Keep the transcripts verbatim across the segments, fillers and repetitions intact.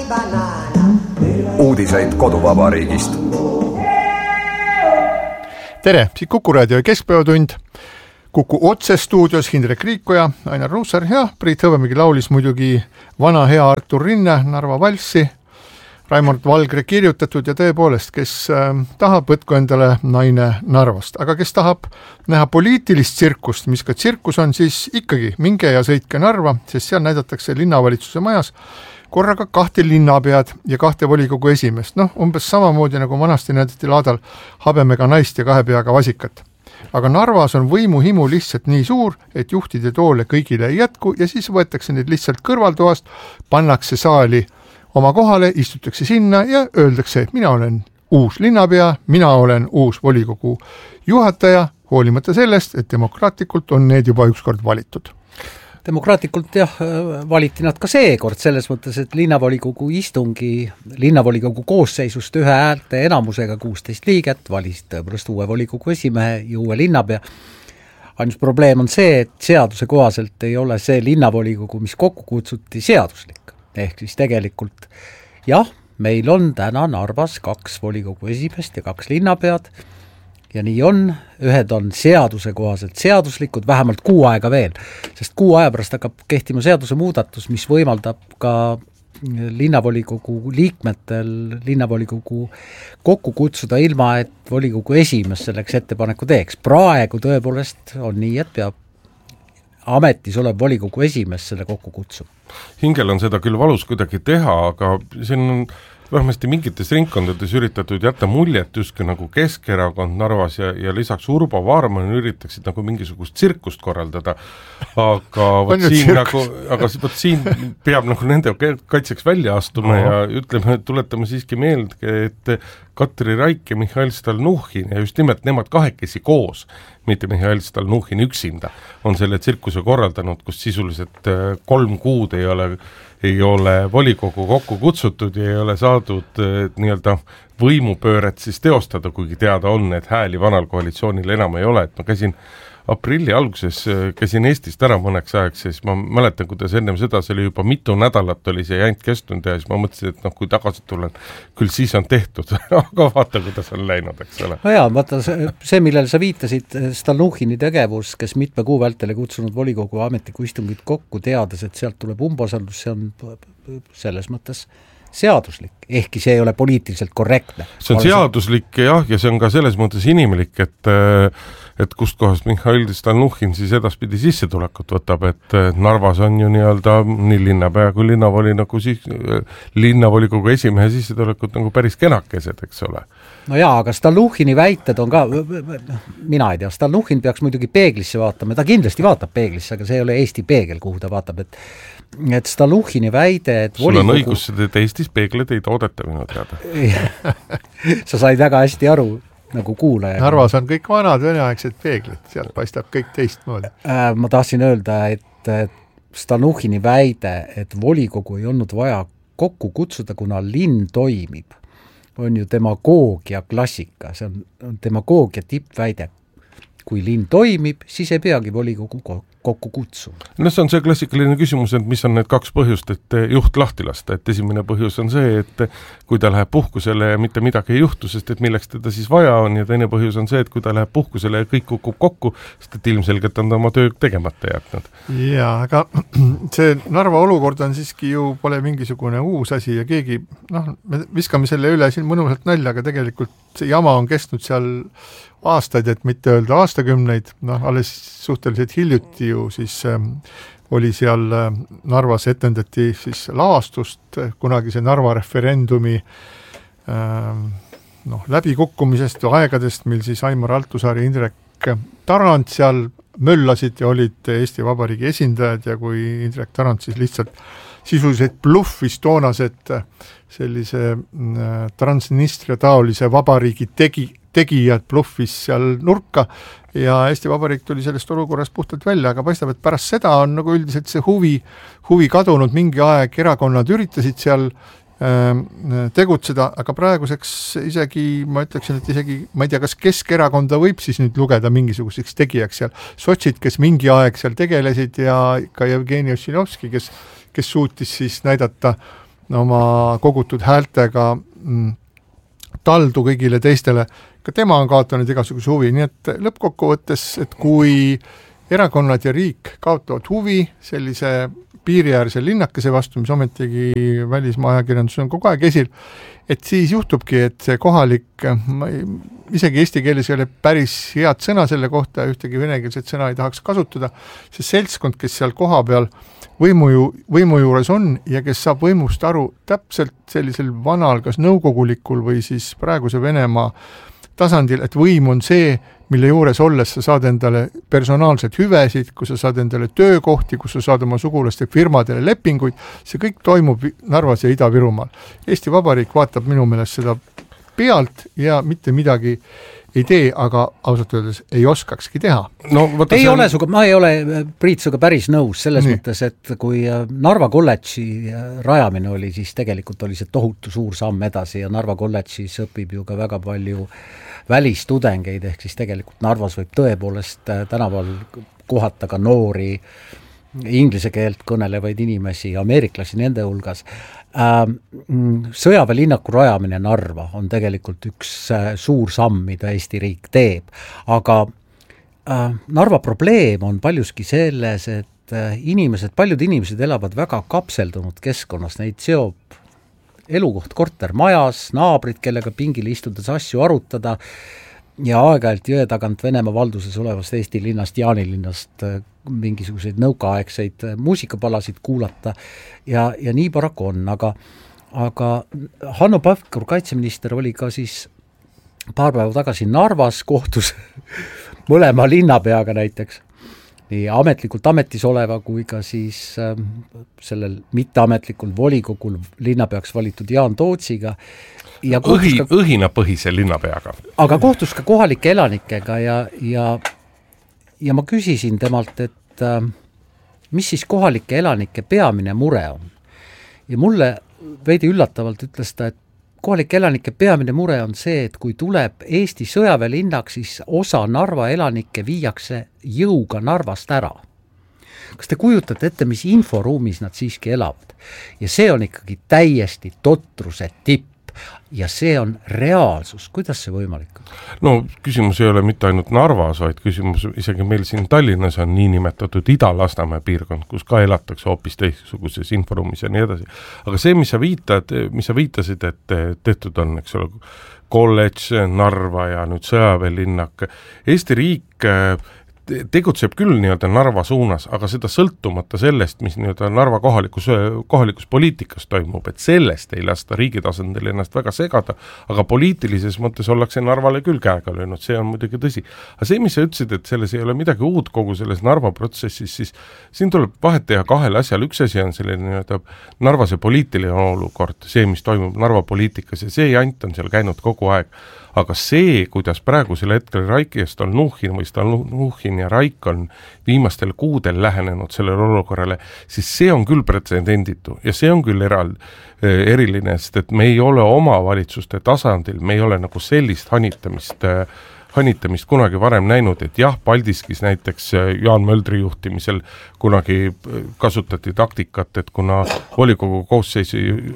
Uudiseid koduvabariigist. Tere, siit Kuku raadio keskpäevatund. Kuku otse stuudios Hindrek Riikoja, Ainar Ruussaar ja Priit Hõbemägi laulis muidugi vana hea Artur Rinne Narva valssi, Raimond Valgre kirjutatud ja tõepoolest, kes äh, tahab, võtku endale naine Narvast. Aga kes tahab näha poliitilist tsirkust, mis ka tsirkus on, siis ikkagi minge ja sõitke Narva, sest seal näidatakse linnavalitsuse majas korraga kahte linnapead ja kahte volikogu esimest. Noh, umbes samamoodi nagu vanasti näidati laadal habemega naist ja kahe peaga vasikat. Aga Narvas on võimuhimu lihtsalt nii suur, et juhtide toole kõigile ei jätku ja siis võetakse neid lihtsalt kõrvaltoast, pannakse saali oma kohale, istutakse sinna ja öeldakse, et mina olen uus linnapea, mina olen uus volikogu juhataja, hoolimata sellest, et demokraatlikult on need juba ükskord valitud. Demokraatlikult jah, valiti nad ka seekord selles mõttes, et linnavolikogu istungi, linnavolikogu koosseisust ühe häälte enamusega kuusteist liiget, valisid tõepoolest uue volikogu esimehe ja uue linnapea. Ainus probleem on see, et seaduse kohaselt ei ole see linnavolikogu, mis kokku kutsuti, seaduslik. Ehk siis tegelikult jah, meil on täna Narvas kaks volikogu esimest ja kaks linnapead, ja nii on, ühed on seaduse kohaselt seaduslikud, vähemalt kuu aega veel, sest kuu aja pärast hakkab kehtima seaduse muudatus, mis võimaldab ka linnavolikogu liikmetel linnavolikogu kokku kutsuda ilma, et volikogu esimees selleks ettepaneku teeks. Praegu tõepoolest on nii, et peab ametis olev volikogu esimees selle kokku kutsub. Hingel on seda küll valus kuidagi teha, aga siin on vähemasti mingites ringkondades üritatud jätta muljet justkui nagu Keskerakond Narvas ja, ja lisaks Urbo Vaarman üritaksid nagu mingisugust tsirkust korraldada, aga võt siin, nagu, aga võt siin peab nagu nende kaitseks välja astuma. Aha. Ja ütleme, tuletame siiski meelde, et Katri Raik ja Mihhail Stalnuhhin ja just nimelt nemad kahekesi koos, mitte Mihhail Stalnuhhin üksinda, on selle tsirkuse korraldanud, kus sisuliselt kolm kuud ei ole ei ole volikogu kokku kutsutud ja ei ole saadud nii-öelda võimupööret siis teostada, kuigi teada on, et hääli vanal koalitsioonil enam ei ole. Et ma käisin aprilli alguses, käisin Eestist ära mõneks ajaks, siis ma mäletan, kuidas ennem seda, see oli juba mitu nädalat oli see jänt kestnud ja siis ma mõtlesin, et noh, kui tagasi tulen, küll siis on tehtud, aga vaata, kuidas on läinud, eks ole. No jaa, vaata see, millele sa viitasid, Stalnuhhini tegevus, kes mitme kuu vältele kutsunud volikogu ametliku istungit kokku, teades, et sealt tuleb umbusaldus, see on selles mõttes seaduslik, ehkki see ei ole poliitiliselt korrektne. See on seaduslik jah, ja see on ka selles mõttes inimlik, et, et kust kohast Mihhail Stalnuhhin siis edaspidi sissetulekut võtab, et Narvas on ju nii-öelda nii linnapea kui linnavolikogu siis, linnavolikogu esimehe sissetulekut nagu päris kenakesed, eks ole. No jaa, aga Stalnuhhini väited on ka, mina ei tea, Stalnuhhin peaks muidugi peeglisse vaatama, ta kindlasti vaatab peeglisse, aga see ei ole Eesti peegel, kuhu ta vaatab, et et Stalnuhhini väide, et sul volikogu... on õigus, et Eestis peegleid ei toodeta minu teada. Sa said väga hästi aru, nagu kuulaja. Narvas on kõik vanad veneaegsed peeglid, sealt paistab kõik teistmoodi. Ma tahtsin öelda, et Stalnuhhini väide, et volikogu ei olnud vaja kokku kutsuda, kuna linn toimib, on ju demagoogia klassika, see on, on demagoogia tippväide. Kui linn toimib, siis ei peagi volikogu kokku kutsuma. No see on see klassikaline küsimus, et mis on need kaks põhjust, et juht lahti lasta, et esimene põhjus on see, et kui ta läheb puhkusele ja mitte midagi ei juhtu, sest et milleks teda siis vaja on, ja teine põhjus on see, et kui ta läheb puhkusele ja kõik kukub kokku, sest et ilmselgelt on ta oma töö tegemata jätnud. Jaa, aga see Narva olukord on siiski ju pole mingisugune uus asi ja keegi, noh, me viskame selle üle siin mõnusalt nalja, aga tegelikult see jama on kestnud seal aastaid, et mitte öelda aastakümneid, noh, alles suhteliselt hiljuti ju siis ähm, oli seal äh, Narvas etendati siis lavastust kunagise Narva referendumi ähm, noh, läbikukkumisest ja aegadest, mil siis Aimar Altusaar ja Indrek Tarand seal möllasid ja olid Eesti Vabariigi esindajad ja kui Indrek Tarand siis lihtsalt sisuliselt bluffis toonased sellise äh, Transnistria taolise vabariigi tegi tegijad bluffis seal nurka ja Eesti Vabariik tuli sellest olukorrast puhtalt välja, aga paistab, et pärast seda on nagu üldiselt see huvi, huvi kadunud mingi aeg, erakonnad üritasid seal äh, tegutseda, aga praeguseks isegi, ma ütleksin, et isegi, ma ei tea, kas Keskerakonda võib siis nüüd lugeda mingisuguseks tegijaks seal, sotsid, kes mingi aeg seal tegelesid ja ka Jevgeni Ossinovski, kes, kes suutis siis näidata oma kogutud häältega mm, taldu kõigile teistele, ka tema on kaotanud igasuguse huvi, nii et lõppkokkuvõttes, et kui erakonnad ja riik kaotavad huvi sellise piiriäärse linnakese vastu, mis ometigi välismaa ajakirjandus on kogu aeg esil, et siis juhtubki, et see kohalik, isegi eesti keeles ei ole päris head sõna selle kohta, ühtegi venekeelset sõna ei tahaks kasutada, see seltskond, kes seal koha peal võimu, ju, võimu juures on ja kes saab võimust aru täpselt sellisel vanal, kas nõukogulikul või siis praeguse Venemaa tasandil, et võim on see, mille juures olles sa saad endale personaalsed hüvesid, kus sa saad endale töökohti, kus sa saad oma sugulaste firmadele lepinguid, see kõik toimub Narvas ja Ida-Virumaal. Eesti Vabariik vaatab minu meelest seda pealt ja mitte midagi ei tee, aga ausalt öeldes ei oskakski teha. No, ei on... ole suga, ma ei ole Priit suga päris nõus selles Nii. mõttes, et kui Narva kolledži rajamine oli, siis tegelikult oli see tohutu suur samm edasi ja Narva kolledžis õpib ju ka väga palju välistudengeid, ehk siis tegelikult Narvas võib tõepoolest tänaval kohata ka noori inglise keelt kõnelevaid inimesi, ameeriklasi nende hulgas. Sõjaväelinnaku rajamine Narva on tegelikult üks suur samm, mida Eesti riik teeb, aga Narva probleem on paljuski selles, et inimesed, paljud inimesed elavad väga kapseldunud keskkonnas, neid seob elukoht kortermajas, naabrid, kellega pingil istudes asju arutada ja aeg-ajalt jõe tagant Venemaa valduses olevast Eesti linnast, Jaanilinnast mingisuguseid nõukaaegseid muusikapalasid kuulata ja, ja nii paraku on, aga, aga Hanno Pevkur, kaitseminister, oli ka siis paar päeva tagasi Narvas, kohtus mõlema linnapeaga näiteks, nii ametlikult ametis oleva kui ka siis äh, sellel mitteametlikul volikogul linnapeaks valitud Jaan Tootsiga. Ja Õhi, ka, õhinapõhise linnapeaga. Aga kohtus ka kohalike elanikega ja, ja, ja ma küsisin temalt, et äh, mis siis kohalike elanike peamine mure on. Ja mulle veidi üllatavalt ütles ta, et kohalike elanike peamine mure on see, et kui tuleb Eesti sõjaväelinnaks, siis osa Narva elanikke viiakse jõuga Narvast ära. Kas te kujutate ette, mis inforuumis nad siiski elavad? Ja see on ikkagi täiesti totruse tipp ja see on reaalsus. Kuidas see võimalik on? No küsimus ei ole mitte ainult Narvas, vaid küsimus isegi meil siin Tallinnas on niinimetatud Ida-Lasnamäe piirkond, kus ka elatakse hoopis teistsuguses inforuumis ja nii edasi. Aga see, mis sa viitad, mis sa viitasid, et tehtud on, eks ole, kolledž, Narva ja nüüd sõjaväelinnak, Eesti riik tegutseb küll nii-öelda Narva suunas, aga seda sõltumata sellest, mis nii-öelda Narva kohalikus, kohalikus poliitikas toimub, et sellest ei lasta riigi tasandil ennast väga segada, aga poliitilises mõttes ollakse Narvale küll käega löönud, see on muidugi tõsi. Aga see, mis sa ütlesid, et selles ei ole midagi uut kogu selles Narva protsessis, siis siin tuleb vahet teha kahel asjal. Üks asi on selline nii-öelda Narvase poliitiline olukord, see, mis toimub Narva poliitikas ja see jant on seal käinud kogu aeg. Aga see, kuidas praegusel hetkel Raik ja Stalnuhhin või Stalnuhhin ja Raik on viimastel kuudel lähenenud sellele olukorrale, siis see on küll pretsedenditu ja see on küll eral, eriline, sest et me ei ole oma valitsuste tasandil, me ei ole nagu sellist hanitamist hanitamist kunagi varem näinud, et jah, Paldiskis näiteks Jaan Möldri juhtimisel kunagi kasutati taktikat, et kuna volikogu koosseis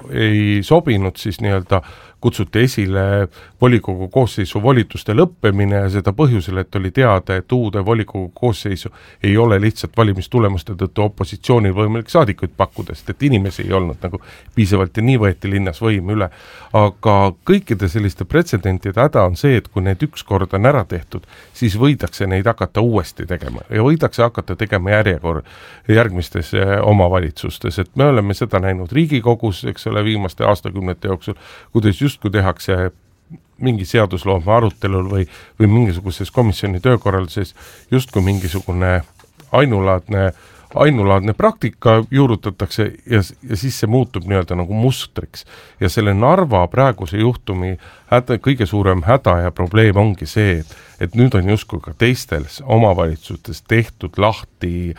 ei sobinud, siis nii-öelda kutsuti esile volikogu koosseisu volituste lõppemine ja seda põhjusel, et oli teada, et uude volikogu koosseisu ei ole lihtsalt valimistulemuste tõttu opositsioonil võimalik saadikuid pakkuda, sest et inimesi ei olnud nagu piisavalt ja nii võeti linnas võim üle. Aga kõikide selliste pretsedentide häda on see, et kui need üks kord on ära tehtud, siis võidakse neid hakata uuesti tegema ja võidakse hakata tegema järjekord järgmistes omavalitsustes, et me oleme seda näinud Riigikogus, eks ole, viimaste aastakümnete jooksul, kuidas just kui tehakse mingi seadusloome arutelul või, või mingisuguses komisjoni töökorralduses just kui mingisugune ainulaadne, ainulaadne praktika juurutatakse ja, ja siis see muutub nii-öelda nagu mustriks. Ja selle Narva praeguse juhtumi häda, kõige suurem häda ja probleem ongi see, et, et nüüd on justkui ka teistes omavalitsustes tehtud lahti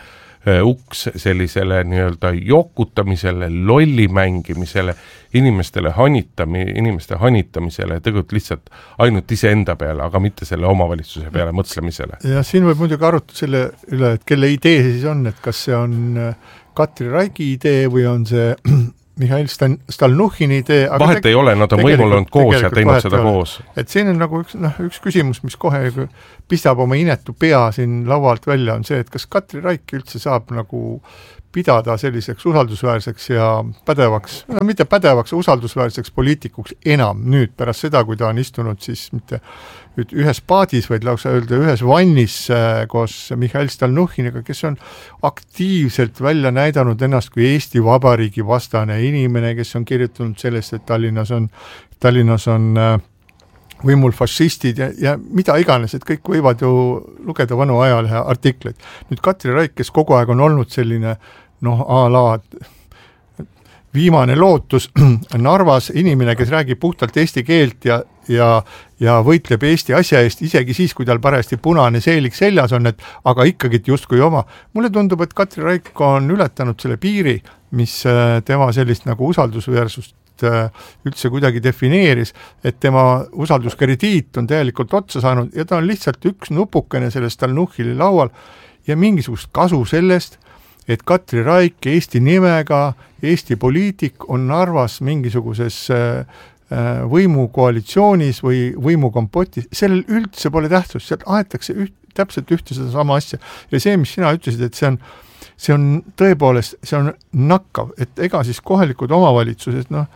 uks sellisele nii-öelda jokutamisele, lolli mängimisele, inimestele hanitami, inimeste hanitamisele, tegelikult lihtsalt ainult iseenda peale, aga mitte selle omavalitsuse peale mõtlemisele. Ja siin võib muidugi arutada selle üle, et kelle idee siis on, et kas see on Katri Raigi idee või on see Mihhail Stan-, Stalnuhhini idee, aga vahet teg- ei ole, nad on võimul olnud koos ja teinud seda koos. Et siin on nagu üks, noh, üks küsimus, mis kohe pistab oma inetu pea siin laualt välja, on see, et kas Katri Raik üldse saab nagu pidada selliseks usaldusväärseks ja pädevaks, no mitte pädevaks, usaldusväärseks poliitikuks enam nüüd pärast seda, kui ta on istunud siis mitte ühes paadis, vaid lausa öelda ühes vannis koos Mihhail Stalnuhhiniga, kes on aktiivselt välja näidanud ennast kui Eesti Vabariigi vastane inimene, kes on kirjutanud sellest, et Tallinnas on, Tallinnas on võimul fašistid ja, ja mida iganes, et kõik võivad ju lugeda vanu ajalehe artikleid. Nüüd Katri Raik, kes kogu aeg on olnud selline noh, a la viimane lootus Narvas, inimene, kes räägib puhtalt eesti keelt ja, ja, ja võitleb Eesti asja eest, isegi siis, kui tal parajasti punane seelik seljas on, et aga ikkagi justkui oma. Mulle tundub, et Katri Raik on ületanud selle piiri, mis tema sellist nagu usaldusväärsust üldse kuidagi defineeris, et tema usalduskrediit on tegelikult otsa saanud ja ta on lihtsalt üks nupukene sellest Stalnuhhini laual ja mingisugust kasu sellest, et Katri Raik Eesti nimega, Eesti poliitik on Narvas mingisuguses võimukoalitsioonis või võimukompotis, sellel üldse pole tähtsust, sealt aetakse üht, täpselt ühte seda sama asja. Ja see, mis sina ütlesid, et see on, see on tõepoolest, see on nakkav, et ega siis kohalikud omavalitsused, noh,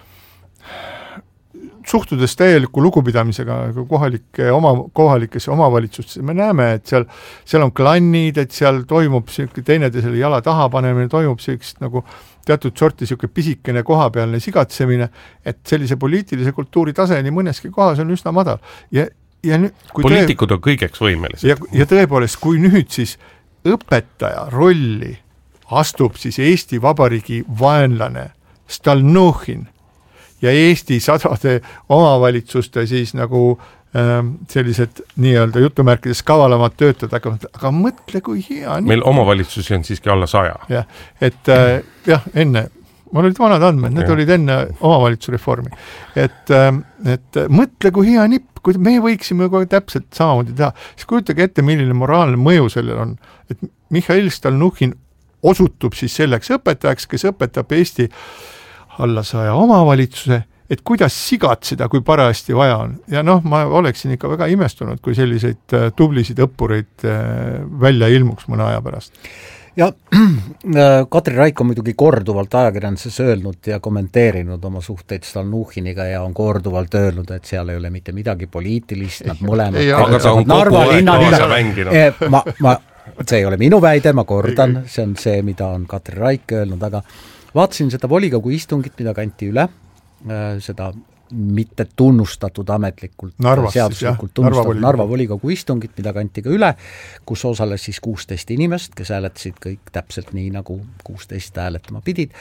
suhtudes täieliku lugupidamisega kohalike oma, kohalikesse omavalitsustesse, me näeme, et seal, seal on klannid, et seal toimub teineteisele jala taha panemine, toimub sellist nagu teatud sorti siuke pisikene kohapealne sigatsemine, et sellise poliitilise kultuuri tase nii mõneski kohas on üsna madal. Ja, ja nüüd, kui poliitikud tõe... on kõigeks võimelised. Ja, ja tõepoolest, kui nüüd siis õpetaja rolli astub siis Eesti Vabariigi vaenlane Stalnuhhin ja Eesti sadade omavalitsuste siis nagu ähm, sellised nii-öelda jutumärkides kavalamad töötajad, aga, aga mõtle, kui hea. Meil omavalitsusi on siiski alla saja. Jah, et äh, jah, enne, mul olid vanad andmed, need olid enne omavalitsusreformi. Et, äh, et mõtle, kui hea nipp, kui me võiksime kogu täpselt samamoodi teha, siis kujutage ette, milline moraalne mõju sellel on, et Mihhail Stalnuhhin osutub siis selleks õpetajaks, kes õpetab Eesti alla saja omavalitsuse, et kuidas sigatseda, kui parajasti vaja on. Ja noh, ma oleksin ikka väga imestunud, kui selliseid tublisid õppureid välja ilmuks mõne aja pärast. Ja Katri Raik on muidugi korduvalt ajakirjanduses öelnud ja kommenteerinud oma suhteid Stalnuhhiniga ja on korduvalt öelnud, et seal ei ole mitte midagi poliitilist, nad mõlemad ei, aga ta on kogu aeg kaasa vänginud. Ma, ma, see ei ole minu väide, ma kordan, see on see, mida on Katri Raik öelnud, aga vaatasin seda volikogu istungit, mida kanti üle, seda mitte tunnustatud ametlikult, Narvas, seaduslikult jah, tunnustatud Narva, Narva volikogu istungit, mida kanti ka üle, kus osales siis kuusteist inimest, kes hääletasid kõik täpselt nii, nagu kuusteist hääletama pidid.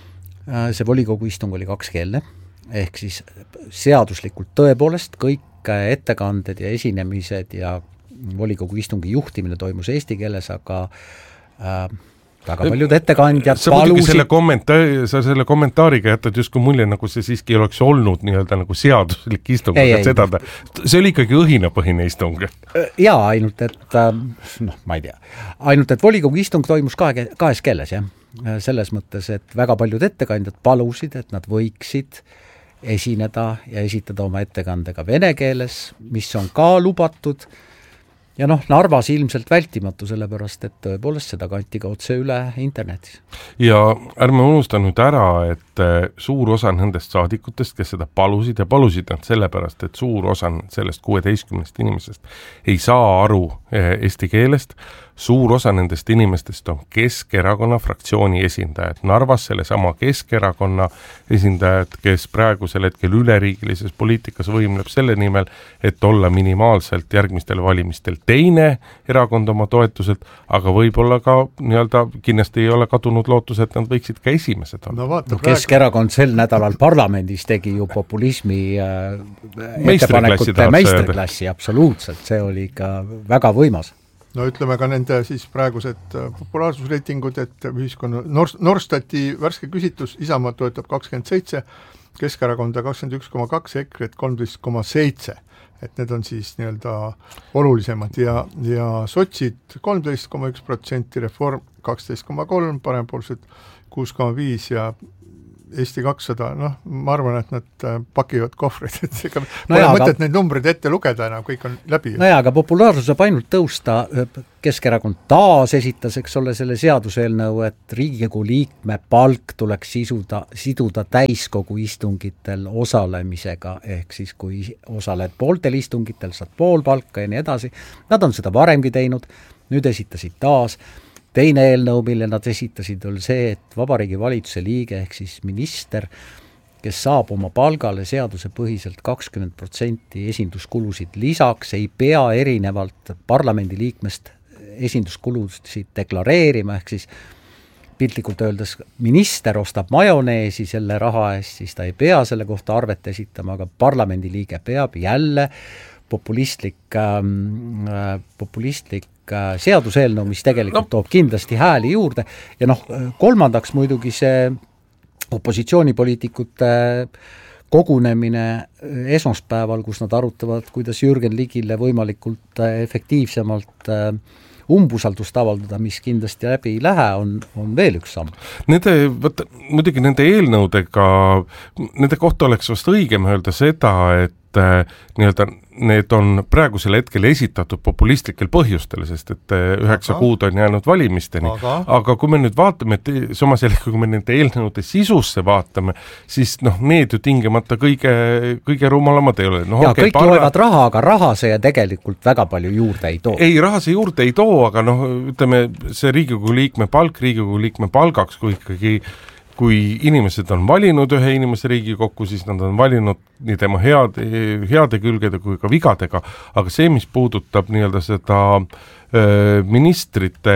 See volikogu istung oli kakskeelne, ehk siis seaduslikult tõepoolest kõik ettekanded ja esinemised ja volikogu istungi juhtimine toimus eesti keeles, aga äh, väga paljud ettekandjad sa palusid... Selle kommenta- sa selle kommentaariga jätad justkui mulje, nagu see siiski oleks olnud nii-öelda nagu seaduslik istung, ei, ei, seda, see oli ikkagi õhinapõhine istung. Jaa, ainult et, noh, ma ei tea, ainult et volikogu istung toimus kahe, kahes keeles, jah. Selles mõttes, et väga paljud ettekandjad palusid, et nad võiksid esineda ja esitada oma ettekandega vene keeles, mis on ka lubatud. Ja noh, Narvas ilmselt vältimatu, sellepärast, et tõepoolest seda kanti ka otse üle internetis. Ja ärme unusta nüüd ära, et suur osa nendest saadikutest, kes seda palusid ja palusid nad sellepärast, et suur osa sellest kuueteistkümnest inimesest ei saa aru eesti keelest, suur osa nendest inimestest on Keskerakonna fraktsiooni esindajad. Narvas sellesama Keskerakonna esindajad, kes praegusel hetkel üleriigilises poliitikas võimleb selle nimel, et olla minimaalselt järgmistel valimistel teine erakond oma toetuselt, aga võib-olla ka nii-öelda kindlasti ei ole kadunud lootus, et nad võiksid ka esimesed olla. No, vaata, no, Keskerakond sel nädalal parlamendis tegi ju populismi äh, ettepanekute meistriklassi, absoluutselt, see oli ikka väga võimas. No ütleme ka nende siis praegused populaarsusreitingud, et ühiskonna Nor- Norstati värske küsitlus Isamaa toetab kakskümmend seitse, Keskerakonda kakskümmend üks koma kaks, EKRE kolmteist koma seitse, et need on siis nii-öelda olulisemad ja, ja sotsid kolmteist koma üks protsenti, Reform kaksteist koma kolm, parempoolsed kuus koma viis ja Eesti kakssada, noh, ma arvan, et nad pakivad kohvrid, et ega no pole jaa, mõtet aga... neid numbreid ette lugeda enam, kõik on läbi. No jaa, aga populaarsus saab ainult tõusta, Keskerakond taas esitas, eks ole, selle seaduseelnõu, et Riigikogu liikme palk tuleks sisuda, siduda täiskogu istungitel osalemisega, ehk siis kui osaled pooltel istungitel, saad pool palka ja nii edasi. Nad on seda varemgi teinud, nüüd esitasid taas. Teine eelnõu, mille nad esitasid, oli see, et Vabariigi Valitsuse liige ehk siis minister, kes saab oma palgale seaduse põhiselt kakskümmend protsenti esinduskulusid lisaks, ei pea erinevalt parlamendi liikmest esinduskulusid deklareerima, ehk siis piltlikult öeldes minister ostab majoneesi selle raha eest, siis ta ei pea selle kohta arvet esitama, aga parlamendi liige peab jälle populistlik, äh, populistlik äh, seaduseelnõu, mis tegelikult no. toob kindlasti hääli juurde ja noh, kolmandaks muidugi see opositsioonipoliitikute kogunemine esmaspäeval, kus nad arutavad, kuidas Jürgen Ligile võimalikult efektiivsemalt äh, umbusaldust avaldada, mis kindlasti läbi ei lähe, on, on veel üks samm. Nende, võtta, muidugi nende eelnõudega, nende kohta oleks vast õigem öelda seda, et äh, nii-öelda need on praegusel hetkel esitatud populistlikel põhjustel, sest et üheksa aga, kuud on jäänud valimisteni. Aga, aga kui me nüüd vaatame, et samas jälle, kui me nende eelnõude sisusse vaatame, siis noh, need ju tingimata kõige, kõige rumalamad ei ole. No, ja okay, kõik parla... loevad raha, aga raha see tegelikult väga palju juurde ei too. Ei, raha see juurde ei too, aga noh, ütleme, see Riigikogu liikme palk, Riigikogu liikme palgaks, kui ikkagi kui inimesed on valinud ühe inimese Riigikokku, siis nad on valinud nii tema heade, heade külgede kui ka vigadega, aga see, mis puudutab nii-öelda seda äh, ministrite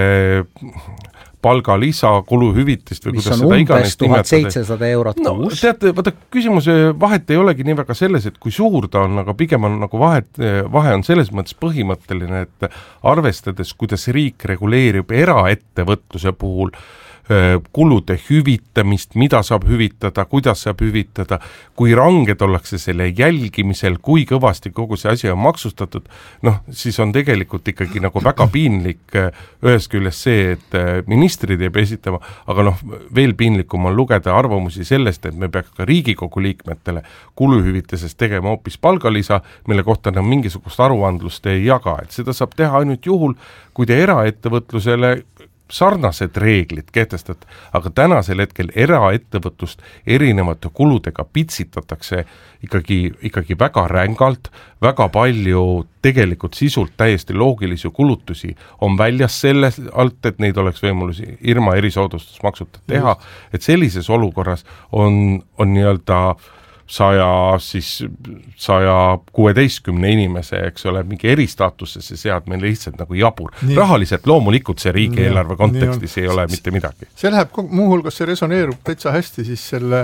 palgalisa, kuluhüvitist või mis kuidas on seda umbes tuhat seitsesada eurot no, kuus. Teate, vaata, küsimuse vahet ei olegi nii väga selles, et kui suur ta on, aga pigem on nagu vahet, vahe on selles mõttes põhimõtteline, et arvestades, kuidas riik reguleerib eraettevõtluse puhul kulude hüvitamist, mida saab hüvitada, kuidas saab hüvitada, kui ranged ollakse selle jälgimisel, kui kõvasti kogu see asi on maksustatud, noh, siis on tegelikult ikkagi nagu väga piinlik ühest küljest see, et ministrid ei pea esitama, aga noh, veel piinlikum on lugeda arvamusi sellest, et me peaks ka Riigikogu liikmetele kuluhüvitisest tegema hoopis palgalisa, mille kohta nad mingisugust aruandlust ei jaga, et seda saab teha ainult juhul, kui te eraettevõtlusele sarnased reeglid kehtestat, aga tänasel hetkel eraettevõtlust erinevate kuludega pitsitatakse ikkagi, ikkagi väga rängalt, väga palju tegelikult sisult täiesti loogilisi kulutusi on väljas selles alt, et neid oleks võimalusi ilma erisoodustusmaksuta teha, et sellises olukorras on, on nii-öelda saja, siis saja kuueteistkümne inimese, eks ole, mingi eristaatusse sead meil lihtsalt nagu jabur. Nii. Rahaliselt loomulikult see riigieelarve kontekstis ei ole mitte midagi. See läheb, muuhulgas see resoneerub täitsa hästi, siis selle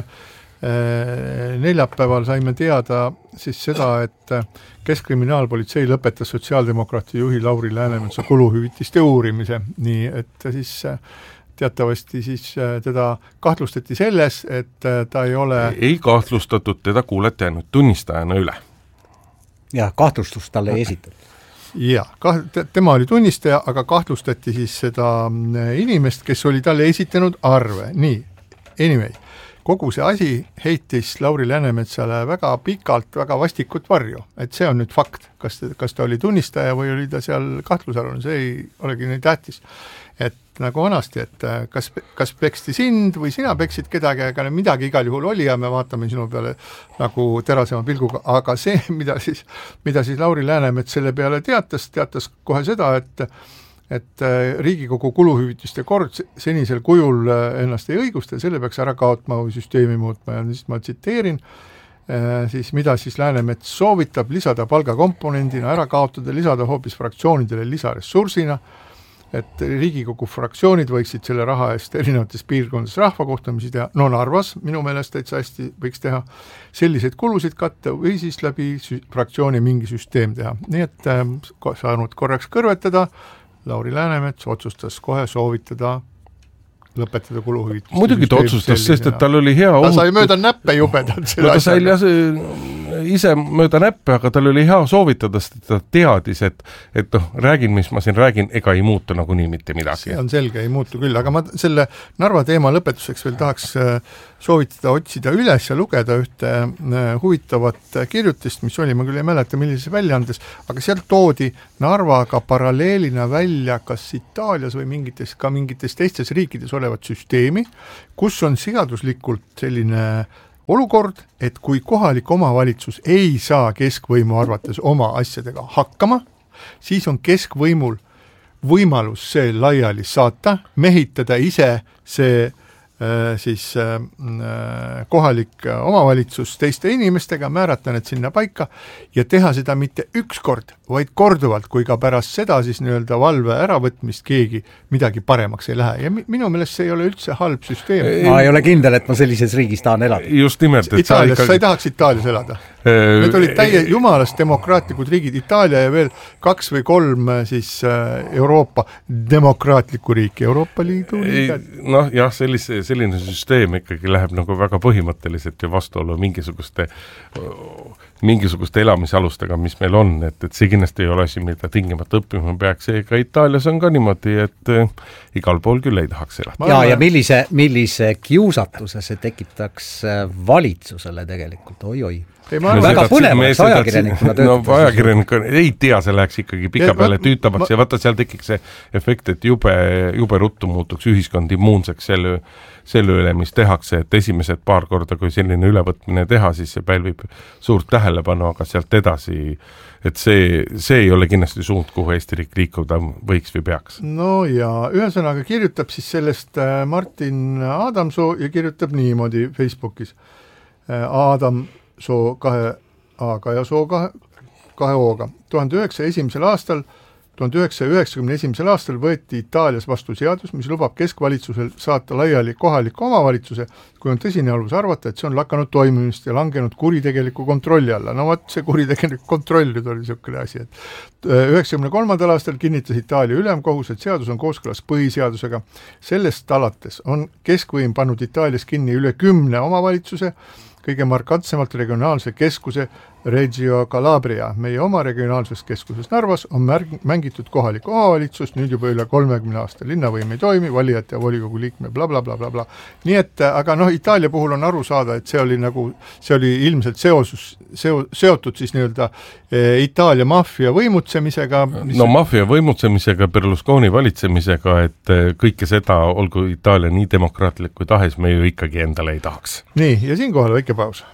äh, neljapäeval saime teada siis seda, et Keskkriminaalpolitsei lõpetas sotsiaaldemokraati juhi Lauri Läänemetsa kuluhüvitiste uurimise, nii et siis äh, teatavasti siis teda kahtlustati selles, et ta ei ole... Ei kahtlustatud, teda kuuleti ainult tunnistajana üle. Jah, kahtlustust talle ei esitatud. Jah, tema oli tunnistaja, aga kahtlustati siis seda inimest, kes oli talle esitanud arve. Nii, anyway, kogu see asi heitis Lauri Läänemetsale väga pikalt, väga vastikut varju, et see on nüüd fakt, kas, kas ta oli tunnistaja või oli ta seal kahtlusalune, see ei olegi nii tähtis. Et nagu vanasti, et kas, kas peksti sind või sina peksid kedagi, aga midagi igal juhul oli ja me vaatame sinu peale nagu terasema pilguga, aga see, mida siis, mida siis Lauri Läänemets selle peale teatas, teatas kohe seda, et et Riigikogu kuluhüvitiste kord senisel kujul ennast ei õigusta ja selle peaks ära kaotma või süsteemi muutma ja siis ma tsiteerin, siis mida siis Läänemets soovitab lisada palgakomponendina, ära kaotada, lisada hoopis fraktsioonidele lisaressursina, et Riigikogu fraktsioonid võiksid selle raha eest erinevates piirkondades rahvakohtumisi teha, no Narvas minu meelest täitsa hästi võiks teha selliseid kulusid katta või siis läbi fraktsiooni mingi süsteem teha. Nii et äh, saanud korraks kõrvetada, Lauri Läänemets otsustas kohe soovitada lõpetada kuluhüvitist. Muidugi ta otsustas, sest et tal oli hea ta sai mööda näppe jubedalt selle no, asjaga. Sai, ise mööda näppe, aga tal oli hea soovitada, sest ta teadis, et, et noh, räägin, mis ma siin räägin, ega ei muutu nagunii mitte midagi. See on selge, ei muutu küll, aga ma selle Narva teema lõpetuseks veel tahaks soovitada otsida üles ja lugeda ühte huvitavat kirjutist, mis oli, ma küll ei mäleta, millises väljaandes, aga sealt toodi Narvaga paralleelina välja kas Itaalias või mingites, ka mingites teistes riikides olevat süsteemi, kus on seaduslikult selline olukord, et kui kohalik omavalitsus ei saa keskvõimu arvates oma asjadega hakkama, siis on keskvõimul võimalus see laiali saata, mehitada ise see äh, siis äh, kohalik omavalitsus teiste inimestega, määrata need sinna paika ja teha seda mitte üks kord, vaid korduvalt, kui ka pärast seda siis nii-öelda valve äravõtmist keegi midagi paremaks ei lähe. Ja minu meelest see ei ole üldse halb süsteem. Ma ei ole kindel, et ma sellises riigis tahan elada. Just nimelt, et Itaalias, sa, ikkagi... sa ei tahaks Itaalias elada? Need olid täie jumalast demokraatlikud riigid, Itaalia ja veel kaks või kolm siis Euroopa demokraatliku riiki, Euroopa Liidu liigad. Noh, jah, sellise, selline süsteem ikkagi läheb nagu väga põhimõtteliselt ja vastuolu mingisuguste mingisuguste elamisalustega, mis meil on, et, et see kindlasti ei ole asi, mida tingimata õppima peaks, ega Itaalias on ka niimoodi, et äh, igal pool küll ei tahaks elada. Ja, ja millise, millise kiusatuse see tekitaks valitsusele tegelikult, oi-oi. Ei, ma arvan, väga põnevaks ajakirjanikuna töötab. No ajakirjanikuna ei tea, see läheks ikkagi pika peale tüütamaks ja vaata seal tekiks see efekt, et jube, jube ruttu muutuks ühiskond immuunseks selle, selle üle, mis tehakse, et esimesed paar korda, kui selline ülevõtmine teha, siis see pälvib suurt tähelepanu, aga sealt edasi, et see, see ei ole kindlasti suund, kuhu Eesti riik liikuda võiks või peaks. No ja ühesõnaga kirjutab siis sellest Martin Adamsoo ja kirjutab niimoodi Facebookis. Adam Soo kahe A-ga ja Soo kahe, kahe O-ga. tuhande üheksasaja esimesel aastal, tuhande üheksasaja üheksakümne esimesel aastal võeti Itaalias vastu seadus, mis lubab keskvalitsusel saata laiali kohaliku omavalitsuse, kui on tõsine alus arvata, et see on lakanud toimimist ja langenud kuritegeliku kontrolli alla. No vaat see kuritegelik kontroll nüüd oli niisugune asi, et üheksakümne kolmandal aastal kinnitas Itaalia ülemkohus, et seadus on kooskõlas põhiseadusega. Sellest alates on keskvõim pannud Itaalias kinni üle kümne omavalitsuse, kõige markantsemalt regionaalse keskuse Reggio Calabria. Meie oma regionaalses keskuses Narvas on märg, mängitud kohaliku omavalitsust nüüd juba üle kolmekümne aasta. Linnavõim ei toimi, valijate ja volikogu liikme bla, bla, bla, bla, bla. Nii et, aga noh, Itaalia puhul on aru saada, et see oli nagu, see oli ilmselt seosus, seo, seotud siis nii-öelda e, Itaalia maffia võimutsemisega. Mis... No maffia võimutsemisega, Berlusconi valitsemisega, et kõike seda, olgu Itaalia nii demokraatlik kui tahes, me ju ikkagi endale ei tahaks. Nii, ja siinkohal väike paus.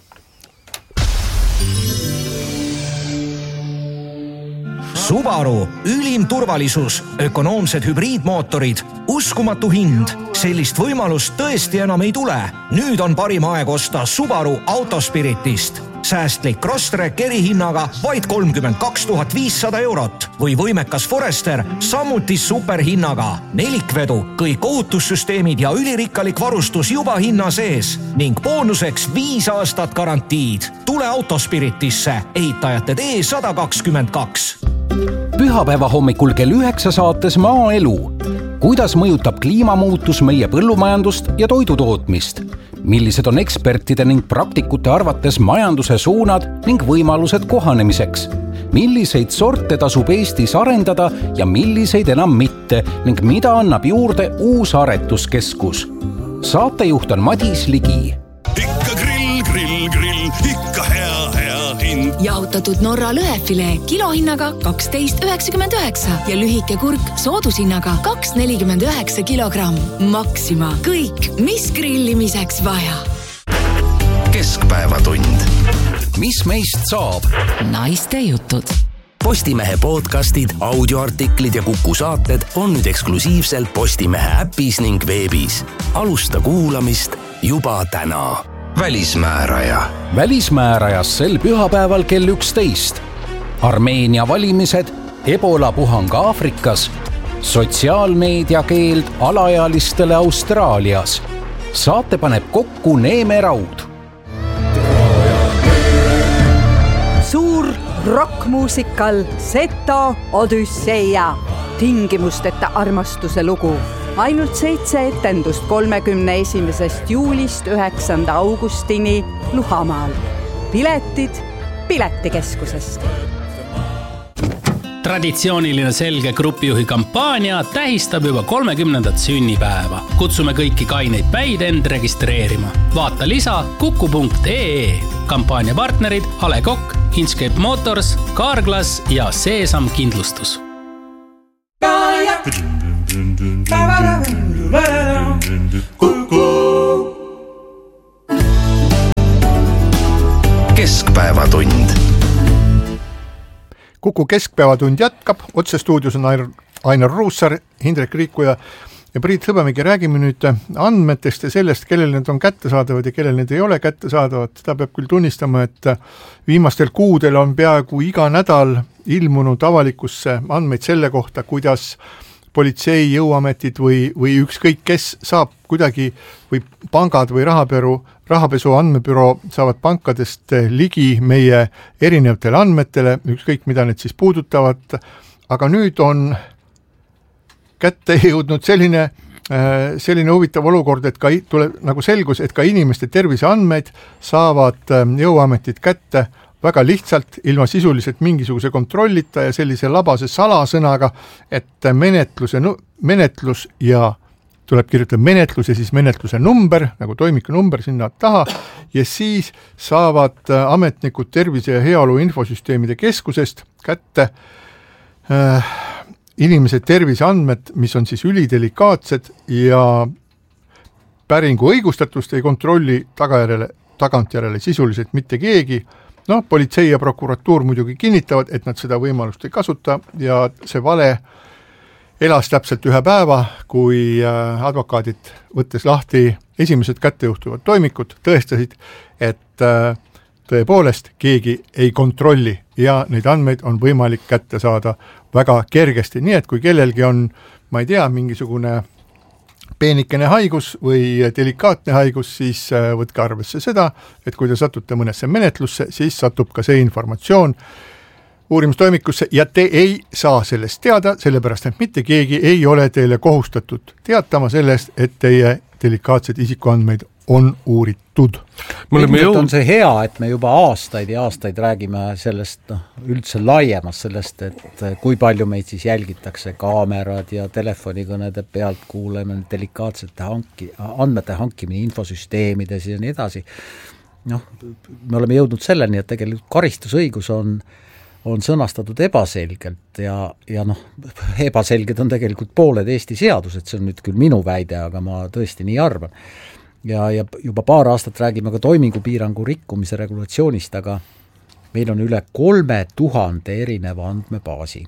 Subaru, ülim turvalisus, ökonoomsed hübriidmootorid, uskumatu hind. Sellist võimalust tõesti enam ei tule. Nüüd on parim aeg osta Subaru Autospiritist. Säästlik Crosstrek erihinnaga vaid kolmkümmend kaks tuhat viissada eurot või võimekas Forester samuti superhinnaga. Nelikvedu, kõik ohutussüsteemid ja ülirikkalik varustus juba hinna sees ning boonuseks viis aastat garantiid. Tule Autospiritisse, ehitajate tee sada kakskümmend kaks. Pühapäeva hommikul kell üheksa saates Maaelu. Kuidas mõjutab kliimamuutus meie põllumajandust ja toidutootmist? Millised on ekspertide ning praktikute arvates majanduse suunad ning võimalused kohanemiseks? Milliseid sorte tasub Eestis arendada ja milliseid enam mitte ning mida annab juurde uus aretuskeskus? Saatejuht on Madis Ligi. Ikka grill, grill, grill, ikka hea, hea hind. Jahutatud Norra lõhefilee kilohinnaga kaksteist üheksakümmend üheksa ja lühike kurk soodushinnaga kaks nelikümmend üheksa kilogramm. Maxima. Kõik, mis grillimiseks vaja. Keskpäevatund. Mis meist saab? Naiste jutud. Postimehe podcastid, audioartiklid ja Kuku saated on nüüd eksklusiivselt Postimehe äpis ning veebis. Alusta kuulamist juba täna. Välismääraja. Välismäärajas sel pühapäeval kell üksteist. Armeenia valimised, Ebola puhang Aafrikas, sotsiaalmeedia keeld alaealistele Austraalias. Saate paneb kokku Neeme Raud. Suur rockmuusikal Seto Odüsseia. Tingimusteta armastuse lugu. Ainult seitse etendust kolmekümne esimesest juulist üheksanda augustini Luhamaal. piletid Piletikeskusest. Traditsiooniline selge grupijuhi kampaania tähistab juba kolmekümnendat sünnipäeva. Kutsume kõiki kaineid päid end registreerima. Vaata lisa kuku punkt ee. Kampaania partnerid A Le Coq, Inchcape Motors, Carglass ja Seesam Kindlustus. Keskpäevatund. Kuku keskpäevatund jätkab, otse stuudios on Ainar Ruussaar, Hindrek Riikuja ja Priit Hõbemägi. Räägime nüüd andmetest ja sellest, kellel need on kättesaadavad ja kellel need ei ole kättesaadavad. Seda peab küll tunnistama, et viimastel kuudel on peaaegu iga nädal ilmunud avalikusse andmeid selle kohta, kuidas politsei, jõuametid või, või ükskõik kes saab kuidagi või pangad või rahaperu, rahapesu andmebüroo saavad pankadest ligi meie erinevatele andmetele, ükskõik mida need siis puudutavad, aga nüüd on kätte jõudnud selline, selline huvitav olukord, et ka tuleb nagu selgus, et ka inimeste terviseandmeid saavad jõuametid kätte väga lihtsalt, ilma sisuliselt mingisuguse kontrollita ja sellise labase salasõnaga, et menetluse, menetlus ja tuleb kirjutada menetlus ja siis menetluse number, nagu toimiku number sinna taha, ja siis saavad ametnikud tervise- ja heaolu infosüsteemide keskusest kätte äh, inimese terviseandmed, mis on siis ülidelikaatsed ja päringu õigustatust ei kontrolli tagajärele, tagantjärele sisuliselt mitte keegi. No, politsei ja prokuratuur muidugi kinnitavad, et nad seda võimalust ei kasuta ja see vale elas täpselt ühe päeva, kui advokaadid võttes lahti esimesed kättejuhtuvad toimikud, tõestasid, et tõepoolest keegi ei kontrolli ja neid andmeid on võimalik kätte saada väga kergesti. Nii et kui kellelgi on, ma ei tea, mingisugune peenikene haigus või delikaatne haigus, siis võtke arvesse seda, et kui te satute mõnesse menetlusse, siis satub ka see informatsioon uurimistoimikusse ja te ei saa sellest teada, sellepärast et mitte keegi ei ole teile kohustatud teatama sellest, et teie delikaatsed isikuandmeid on uuritud. Ilmselt on see hea, et me juba aastaid ja aastaid räägime sellest no, üldse laiemas sellest, et kui palju meid siis jälgitakse kaamerad ja telefonikõnede pealt kuuleme delikaatsete hanki, andmete hankimine infosüsteemides ja nii edasi. Noh, me oleme jõudnud selleni, et tegelikult karistusõigus on on sõnastatud ebaselgelt ja, ja noh, ebaselged on tegelikult pooled Eesti seadused, see on nüüd küll minu väide, aga ma tõesti nii arvan. Ja, ja juba paar aastat räägime ka toimingupiirangu rikkumise regulatsioonist, aga meil on üle kolme tuhande erineva andmebaasi.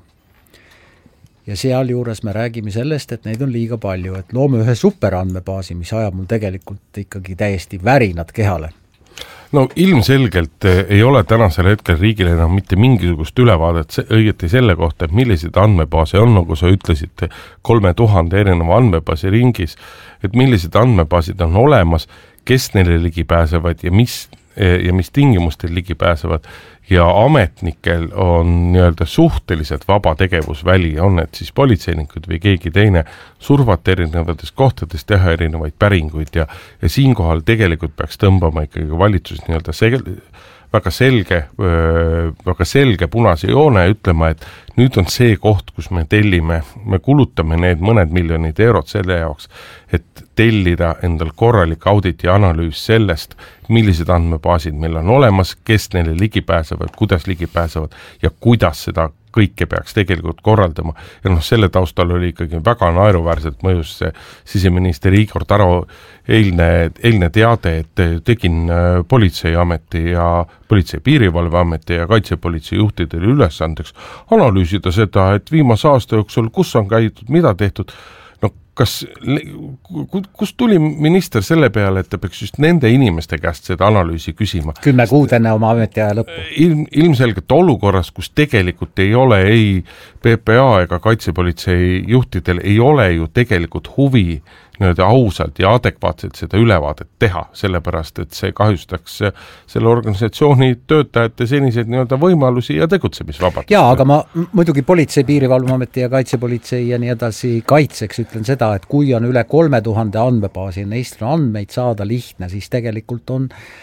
Ja seal juures me räägime sellest, et neid on liiga palju, et loome ühe superandmebaasi, mis ajab mul tegelikult ikkagi täiesti värinad kehale. No ilmselgelt ei ole tänasel hetkel riigil enam mitte mingisugust ülevaadet õieti selle kohta, et millised andmebaase on, nagu sa ütlesid, kolme tuhande erineva andmebaasi ringis, et millised andmebaasid on olemas, kes neile ligi pääsevad ja mis, ja mis tingimustel ligi pääsevad ja ametnikel on nii-öelda suhteliselt vaba tegevusväli, on need siis politseinikud või keegi teine survata erinevates kohtades, teha erinevaid päringuid ja, ja siinkohal tegelikult peaks tõmbama ikkagi valitsus nii-öelda sel, väga selge, väga selge punase joone ja ütlema, et nüüd on see koht, kus me tellime, me kulutame need mõned miljonid eurot selle jaoks, et tellida endal korralik audit ja analüüs sellest, millised andmebaasid meil on olemas, kes neile ligi pääsevad, kuidas ligi pääsevad ja kuidas seda kõike peaks tegelikult korraldama. Ja noh, selle taustal oli ikkagi väga naeruväärselt mõjus see siseminister Igor Taro eilne, eilne teade, et tegin politseiameti ja politsei piirivalveameti ja kaitsepolitsei juhtidele ülesandeks analüüsida seda, et viimase aasta jooksul, kus on käidud, mida tehtud. No kas, kus tuli minister selle peale, et ta peaks just nende inimeste käest seda analüüsi küsima? Kümme kuud enne oma ametiaja lõppu. Ilm, ilmselgelt olukorras, kus tegelikult ei ole ei P P A ega kaitsepolitsei juhtidel ei ole ju tegelikult huvi nii-öelda ausalt ja adekvaatselt seda ülevaadet teha, sellepärast, et see kahjustaks selle organisatsiooni töötajate seniseid nii-öelda võimalusi ja tegutsemisvabadust. Jaa, aga ma muidugi politsei, piirivalveameti ja kaitsepolitsei ja nii edasi kaitseks ütlen seda, et kui on üle kolme tuhande andmebaasi, neist on andmeid saada lihtne, siis tegelikult on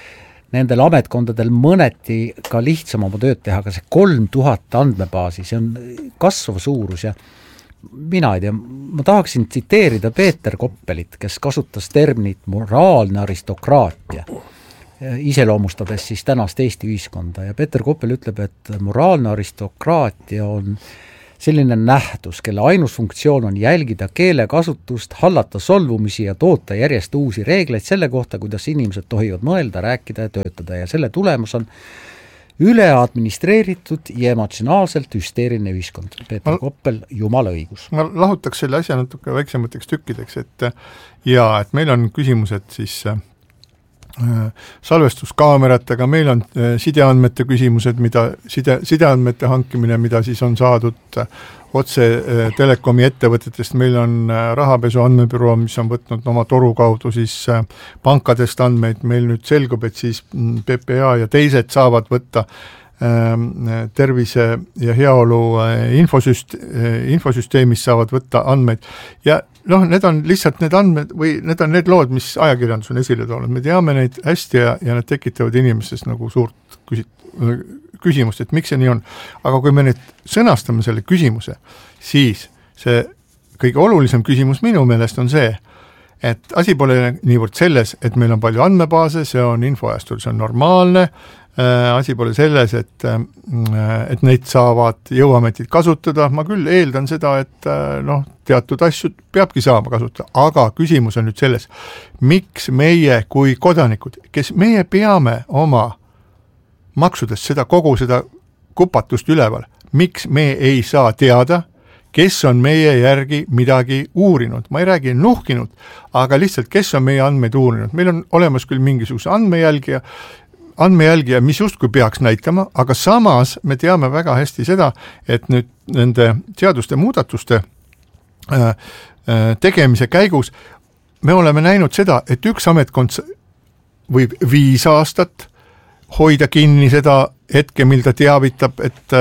nendel ametkondadel mõneti ka lihtsam oma tööd teha, aga see kolm tuhat andmebaasi, see on kasvav suurus ja mina ei tea, ma tahaksin tsiteerida Peeter Koppelit, kes kasutas terminit moraalne aristokraatia, iseloomustades siis tänast Eesti ühiskonda ja Peeter Koppel ütleb, et moraalne aristokraatia on selline nähtus, kelle ainus funktsioon on jälgida keelekasutust, hallata solvumisi ja toota järjest uusi reegleid selle kohta, kuidas inimesed tohivad mõelda, rääkida ja töötada ja selle tulemus on üle administreeritud ja emotsionaalselt hüsteeriline ühiskond. Peeter ma, Koppel, jumala õigus. Ma lahutaks selle asja natuke väiksemateks tükkideks, et ja, et meil on küsimused siis äh, salvestuskaameratega, meil on äh, sideandmete küsimused, mida side, sideandmete hankimine, mida siis on saadud äh, otse äh, telekomi ettevõtetest, meil on äh, rahapesu andmebüroo, mis on võtnud oma toru kaudu siis äh, pankadest andmeid, meil nüüd selgub, et siis P P A ja teised saavad võtta äh, tervise ja heaolu äh, infosüst, äh, infosüsteemis saavad võtta andmeid ja noh, need on lihtsalt need andmed või need on need lood, mis ajakirjandus on esile toonud, me teame neid hästi ja, ja need tekitavad inimestes nagu suurt küsit, küsimust, et miks see nii on. Aga kui me nüüd sõnastame selle küsimuse, siis see kõige olulisem küsimus minu meelest on see, et asi pole niivõrd selles, et meil on palju andmebaase, see on infoajastul, see on normaalne, äh, asi pole selles, et, äh, et neid saavad jõuametid kasutada, ma küll eeldan seda, et äh, noh, teatud asju peabki saama kasutada, aga küsimus on nüüd selles, miks meie kui kodanikud, kes meie peame oma maksudest seda, kogu seda kupatust üleval, miks me ei saa teada, kes on meie järgi midagi uurinud. Ma ei räägi nuhkinud, aga lihtsalt, kes on meie andmeid uurinud. Meil on olemas küll mingisuguse andmejälgija, andmejälgija, mis justkui peaks näitama, aga samas me teame väga hästi seda, et nüüd nende seaduste muudatuste äh, äh, tegemise käigus me oleme näinud seda, et üks ametkond võib viis aastat hoida kinni seda hetke, mil ta teavitab, et,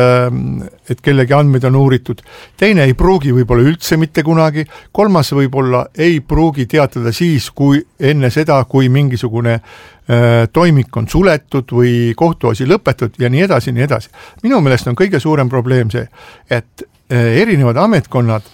et kellegi andmeid on uuritud. Teine ei pruugi võib-olla üldse mitte kunagi, kolmas võib-olla ei pruugi teatada siis, kui enne seda, kui mingisugune äh, toimik on suletud või kohtuasi lõpetud ja nii edasi, nii edasi. Minu meelest on kõige suurem probleem see, et äh, erinevad ametkonnad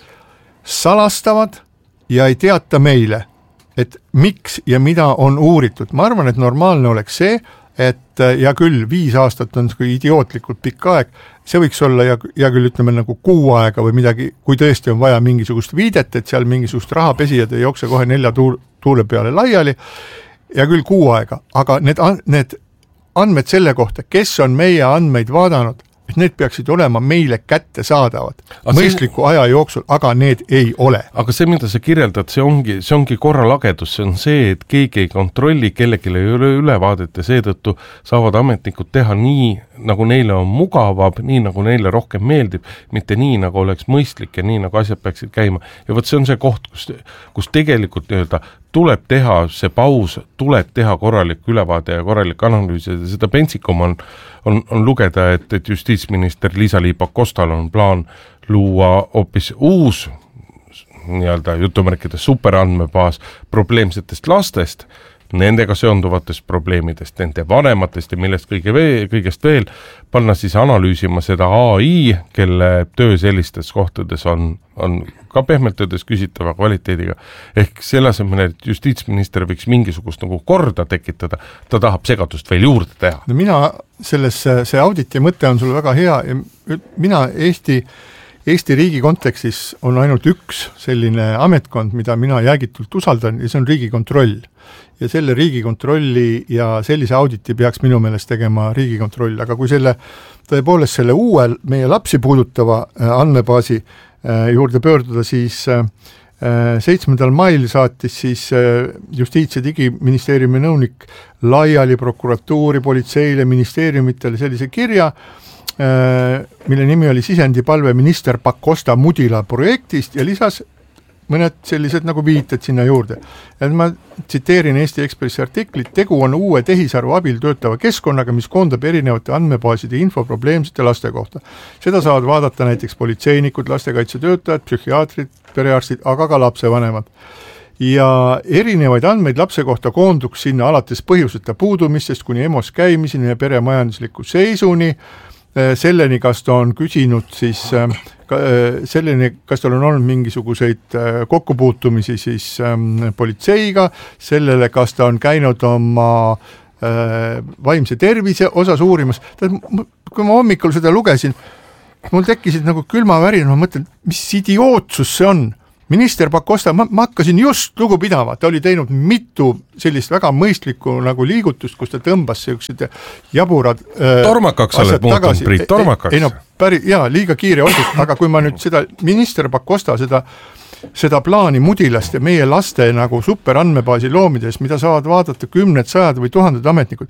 salastavad ja ei teata meile, et miks ja mida on uuritud. Ma arvan, et normaalne oleks see, et ja küll viis aastat on idiootlikult pikk aeg, see võiks olla ja, ja küll ütleme nagu kuu aega või midagi, kui tõesti on vaja mingisugust viidet, et seal mingisugust rahapesijad ei jookse kohe nelja tuul, tuule peale laiali ja küll kuu aega, aga need, need andmed selle kohta, kes on meie andmeid vaadanud, et need peaksid olema meile kätte saadavad mõistliku see... aja jooksul, aga need ei ole. Aga see, mida sa kirjeldad, see ongi, see ongi korralagedus, see on see, et keegi ei kontrolli, kellelgi ei ole ülevaadet ja seetõttu saavad ametnikud teha nii, nagu neile on mugavam, nii nagu neile rohkem meeldib, mitte nii, nagu oleks mõistlik ja nii, nagu asjad peaksid käima. Ja võt see on see koht, kus, kus tegelikult nii-öelda tuleb teha see paus, tuleb teha korralik ülevaade ja korralik analüüs ja seda pentsikum on, on, on lugeda, et, et justiitsminister Liisa-Ly Pakostal on plaan luua hoopis uus nii-öelda jutumärkides superandmebaas probleemsetest lastest, nendega seonduvatest probleemidest, nende vanematest ja millest kõige vee, kõigest veel, panna siis analüüsima seda A I, kelle töö sellistes kohtades on, on ka pehmelt öeldes küsitava kvaliteediga. Ehk selle asemel, et justiitsminister võiks mingisugust nagu korda tekitada, ta tahab segadust veel juurde teha. No mina selles, see auditi mõte on sul väga hea ja mina Eesti Eesti riigi kontekstis on ainult üks selline ametkond, mida mina jäägitult usaldan ja see on Riigikontroll. Ja selle Riigikontrolli ja sellise auditi peaks minu meelest tegema Riigikontroll, aga kui selle tõepoolest selle uuel meie lapsi puudutava andmebaasi juurde pöörduda, siis seitsmendal mail saatis siis Justiits- ja Digiministeeriumi nõunik laiali prokuratuuri, politseile, ministeeriumitele sellise kirja, mille nimi oli sisendipalve minister Pakosta Mudila projektist ja lisas mõned sellised nagu viited sinna juurde. Et ma tsiteerin Eesti Ekspressi artiklit, tegu on uue tehisaru abil töötava keskkonnaga, mis koondab erinevate andmebaaside info probleemsete laste kohta. Seda saavad vaadata näiteks politseinikud, lastekaitsetöötajad, psühhiaatrid, perearstid, aga ka lapsevanemad. ja erinevaid andmeid lapse kohta koonduks sinna alates põhjuseta puudumistest kuni EMO-s käimiseni ja peremajandusliku seisuni, selleni, kas ta on küsinud siis selleni, kas tal on olnud mingisuguseid kokkupuutumisi siis politseiga, sellele, kas ta on käinud oma vaimse tervise osas uurimas. Kui ma hommikul seda lugesin, mul tekkisid nagu külmavärin, ma mõtlen, mis idiootsus see on. Minister Pakosta, ma, ma hakkasin just lugu pidama, ta oli teinud mitu sellist väga mõistlikku nagu liigutust, kus ta tõmbas sellised jaburad tormakaks oled muutunud, Priit, tormakaks. Ei no, päri, jaa, liiga kiire otsus, aga kui ma nüüd seda minister Pakosta seda, seda plaani Mudilast ja meie laste nagu superandmebaasi loomides, mida saavad vaadata kümned, sajad või tuhanded ametnikud,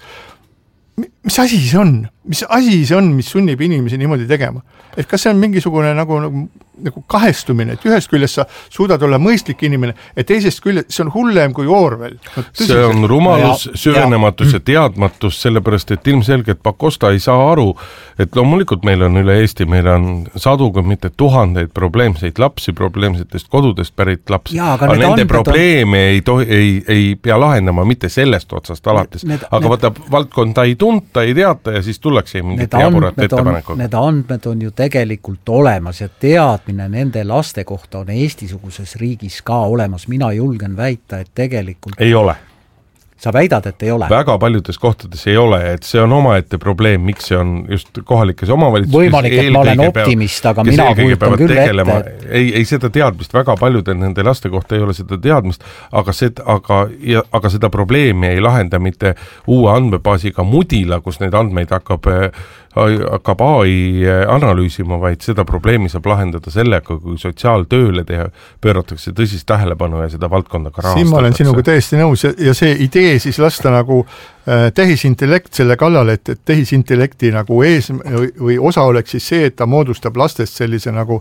mis asi see on? Mis asi see on, mis sunnib inimesi niimoodi tegema? Et kas see on mingisugune nagu, nagu, nagu kahestumine, et ühest küljest sa suudad olla mõistlik inimene, et teisest küljest see on hullem kui Orwell. No, see on rumalus, ja, süvenematus ja. ja teadmatus, sellepärast, et ilmselgelt Pakosta ei saa aru, et loomulikult meil on üle Eesti, meil on sadu, kui mitte tuhandeid probleemseid lapsi, probleemsetest kodudest pärit lapsi, ja, aga, aga nende probleeme on... ei, tohi, ei, ei pea lahendama mitte sellest otsast alates, need, aga need... vaata, valdkonda ei tunta, ei teata ja siis tullakse mingit jaburat ettepanekut. Need andmed on ju tegelikult olemas ja teadmine nende laste kohta on Eesti-suguses riigis ka olemas. Mina julgen väita, et tegelikult... Ei ole. Sa väidad, et ei ole? Väga paljudes kohtades ei ole, et see on omaette probleem, miks see on just kohalikes omavalitsustes. Võimalik, et ma olen optimist, aga mina kujutan küll tegelema. ette. Ei, ei seda teadmist, väga paljude nende laste kohta ei ole seda teadmist, aga, seda, aga, ja, aga seda probleemi ei lahenda mitte uue andmebaasiga Mudila, kus neid andmeid hakkab hakkab A I analüüsima, vaid seda probleemi saab lahendada sellega, kui sotsiaaltööle teha, pööratakse tõsist tähelepanu ja seda valdkonda ka rahastatakse. Siin ma olen sinuga täiesti nõus ja, ja see idee siis lasta nagu äh, tehisintellekt selle kallale, et, et tehisintellekti nagu ees või, või osa oleks siis see, et ta moodustab lastest sellise nagu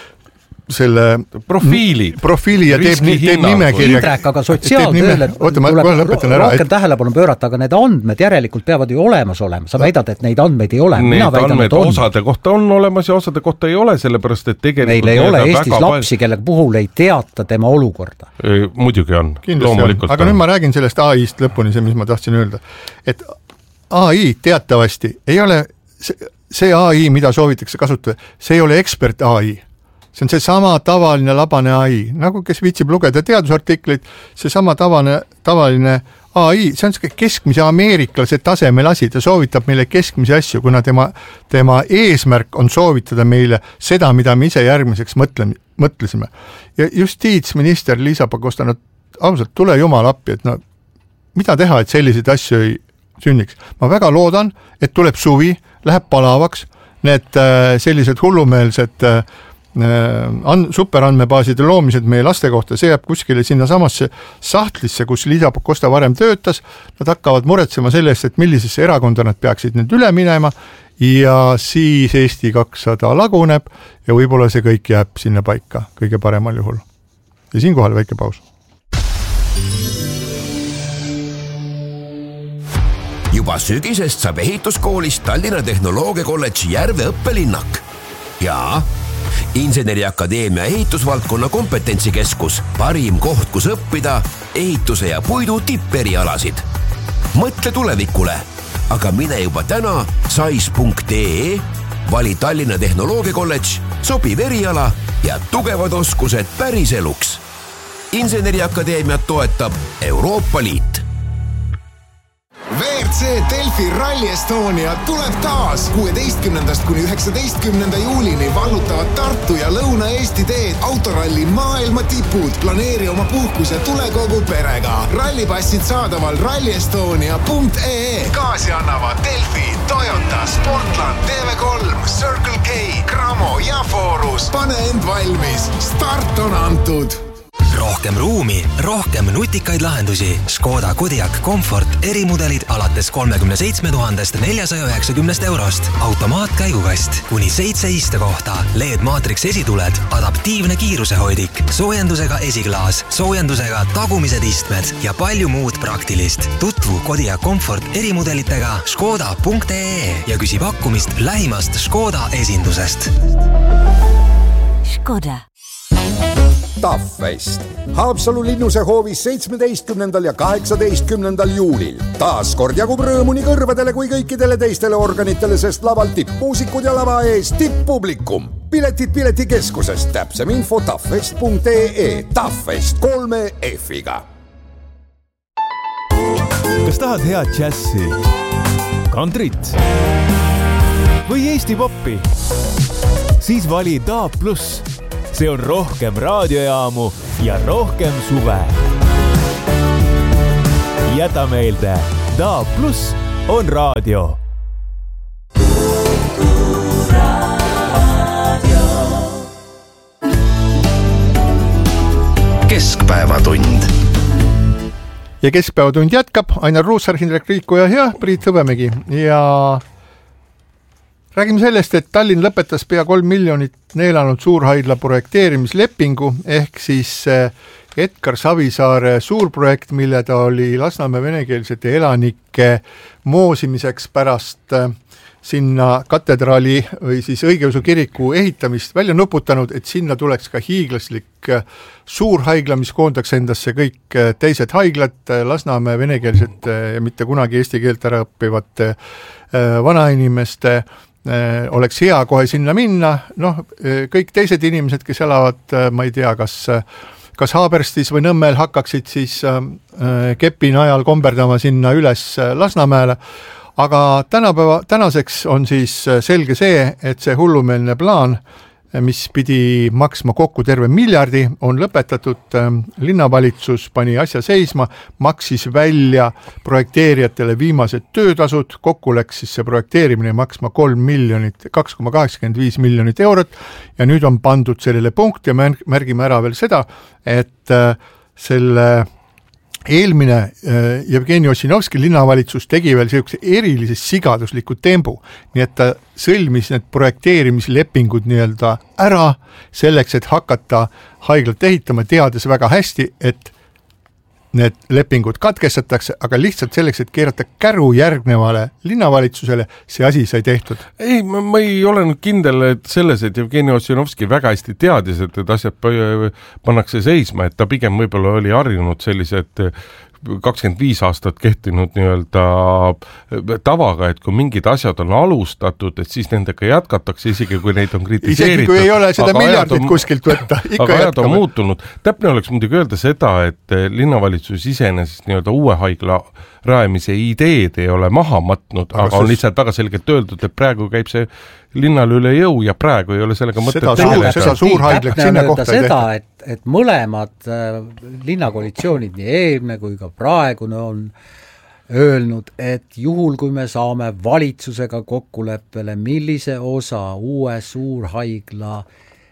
selle profiili, profiili ja teeb, teeb nimekirja. Indrek, aga sotsiaaltööle tuleb rohkem et... tähelepanu pöörata, aga need andmed järelikult peavad ju olemas olema. Sa väidad, et neid andmeid ei ole. Need väidan, andmed on. Osade kohta on olemas ja osade kohta ei ole, sellepärast et tegelikult... Meil ei ole Eestis lapsi, palju... kelle puhul ei teata tema olukorda. E, muidugi on. Loomulikult aga on. Nüüd ma räägin sellest A I-st lõpuni, see, mis ma tahtsin öelda. Et A I teatavasti ei ole see, see A I, mida soovitakse kasutada, see ei ole ekspert A I. See on see sama tavaline labane A I, nagu kes viitsib lugeda teadusartikleid, see sama tavaline, tavaline A I, see on keskmise ameeriklase tasemel asi, ta soovitab meile keskmise asju, kuna tema, tema eesmärk on soovitada meile seda, mida me ise järgmiseks mõtleme, mõtlesime. Ja justiitsminister Liisa Pakosta, no ausalt, tule jumal appi, et no mida teha, et selliseid asju ei sünniks. Ma väga loodan, et tuleb suvi, läheb palavaks, need äh, sellised hullumeelsed äh, superandmebaaside loomised meie laste kohta, see jääb kuskile sinna samasse sahtlisse, kus Liisa Pakosta varem töötas, nad hakkavad muretsema selle eest, et millisesse erakonda nad peaksid nüüd üle minema ja siis Eesti kakssada laguneb ja võib-olla see kõik jääb sinna paika kõige paremal juhul. Ja siinkohal väike paus. Juba sügisest saab ehituskoolist Tallinna Tehnoloogia Kolledži Järve õppelinnak. Ja Inseneriakadeemia ehitusvaldkonna kompetentsikeskus, parim koht, kus õppida ehituse ja puidu tipperialasid. Mõtle tulevikule, aga mine juba täna sais punkt ee, vali Tallinna Tehnoloogia Kolledž, sobiv eriala ja tugevad oskused päris eluks. Inseneriakadeemiat toetab Euroopa Liit. V R C Delfi Rally Estonia tuleb taas kuueteistkümnendast kuni üheksateistkümnenda juulini vallutavad Tartu ja Lõuna-Eesti teed autoralli maailma tipud. Planeeri oma puhkus ja tule kogu perega. Rallipassid saadaval rally estonia punkt ee. Kaasi annavad Delfi, Toyota, Sportland, T V kolm, Circle K, Cramo ja Forus. Pane end valmis. Start on antud. Rohkem ruumi, rohkem nutikaid lahendusi. Škoda Kodiaq Comfort erimudelid alates kolmekümne seitsme tuhandest neljasaja üheksakümnest eurost. Automaatkäigukast, kuni seitse istekohta, L E D-maatriks esituled, adaptiivne kiirusehoidik, soojendusega esiklaas, soojendusega tagumised istmed ja palju muud praktilist. Tutvu Kodiaq Comfort erimudelitega škoda punkt ee ja küsi pakkumist lähimast Škoda esindusest. Škoda. TAFFest. Haapsalu linnuse hoovis seitsmeteistkümnendal ja kaheksateistkümnendal juulil. Taas kord jagub rõõmu nii kõrvadele kui kõikidele teistele organitele, sest laval tippmuusikud ja lava ees tipppublikum. Piletid piletikeskusest, täpsem info taffest punkt ee, TAFFest kolme F-iga. Kas tahad head džässi, kantrit või Eesti poppi? Siis vali Daab Plus. See on rohkem raadiojaamu ja rohkem suve. Jäta meelde, Daab Plus on raadio. Keskpäevatund. Ja Keskpäevatund jätkab, Ainar Ruussaar, Hindrek Riikoja ja Priit Hõbemägi. Ja räägime sellest, et Tallinn lõpetas pea kolm miljonit neelanud suurhaigla projekteerimislepingu ehk siis Edgar Savisaare suurprojekt, mille ta oli Lasnamäe venekeelsete elanike moosimiseks pärast sinna katedraali või siis õigeusu kiriku ehitamist välja nuputanud, et sinna tuleks ka hiiglaslik suurhaigla, mis koondaks endasse kõik teised haiglad, Lasnamäe venekeelsete ja mitte kunagi eesti keelt ära õppivate vanainimeste oleks hea kohe sinna minna, noh, kõik teised inimesed, kes elavad, ma ei tea, kas, kas Haaberstis või Nõmmel hakkaksid siis kepi najal komberdama sinna üles Lasnamäele, aga tänapäeva, tänaseks on siis selge see, et see hullumeelne plaan, mis pidi maksma kokku terve miljardi, on lõpetatud, linnavalitsus pani asja seisma, maksis välja projekteerijatele viimased töötasud, kokku läks siis see projekteerimine maksma kolm miljonit, kaks koma kaheksakümmend viis miljonit eurot ja nüüd on pandud sellele punkt ja märgime ära veel seda, et selle eelmine Jevgeni Ossinovski linnavalitsus tegi veel sellise erilise sigadusliku tembu, nii et ta sõlmis need projekteerimislepingud nii-öelda ära selleks, et hakata haiglat ehitama, teades väga hästi, et need lepingud katkestatakse, aga lihtsalt selleks, et keerata käru järgnevale linnavalitsusele, see asi sai tehtud. Ei, ma, ma ei ole nüüd kindel et selles, et Jevgeni Ossinovski väga hästi teadis, et, et asjad pannakse seisma, et ta pigem võib-olla oli harjunud sellised kakskümmend viis aastat kehtinud nii-öelda tavaga, et kui mingid asjad on alustatud, et siis nendega jätkatakse, isegi kui neid on kritiseeritud. Isegi kui ei ole seda miljardit on, kuskilt võtta, ikka aga ajad on muutunud. Täpne oleks muidugi öelda seda, et linnavalitsus iseenesest nii-öelda uue haigla rajamise ideed ei ole maha matnud, aga, aga on lihtsalt väga selgelt öeldud, et praegu käib see linnal üle jõu ja praegu ei ole sellega mõtet tegeleda. Seda suurhaiglak sinna kohta ei seda, et, et mõlemad äh, linnakoalitsioonid, nii eelmine kui ka praegune on öelnud, et juhul kui me saame valitsusega kokkuleppele, millise osa uue suurhaigla